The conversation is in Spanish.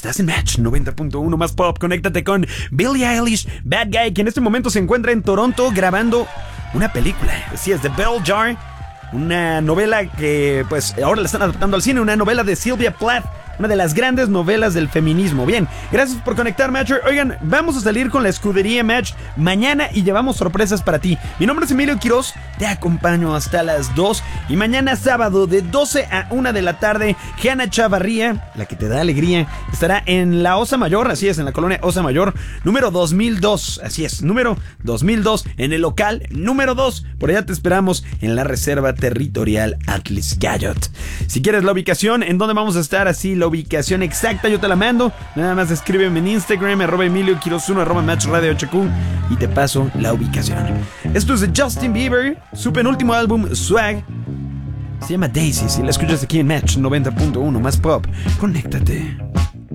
Estás en Match 90.1 más pop. Conéctate con Billie Eilish, Bad Guy, que en este momento se encuentra en Toronto grabando una película. Así es, The Bell Jar, una novela que pues ahora la están adaptando al cine, una novela de Sylvia Plath, una de las grandes novelas del feminismo. Bien, gracias por conectar, Matcher. Oigan, vamos a salir con la escudería Match mañana y llevamos sorpresas para ti. Mi nombre es Emilio Quiroz, te acompaño hasta las 2 y mañana sábado de 12 a 1 de la tarde, Gianna Chavarría, la que te da alegría, estará en la Osa Mayor, así es, en la colonia Osa Mayor, número 2002, así es, número 2002, en el local número 2. Por allá te esperamos en la Reserva Territorial Atlas Gallot. Si quieres la ubicación, en dónde vamos a estar, así la ubicación exacta yo te la mando. Nada más escríbeme en Instagram, @EmilioQuiroz1, @Match Radio HQ, y te paso la ubicación. Esto es de Justin Bieber, su penúltimo álbum, Swag. Se llama Daisy. Si la escuchas aquí en Match 90.1 más pop, conéctate.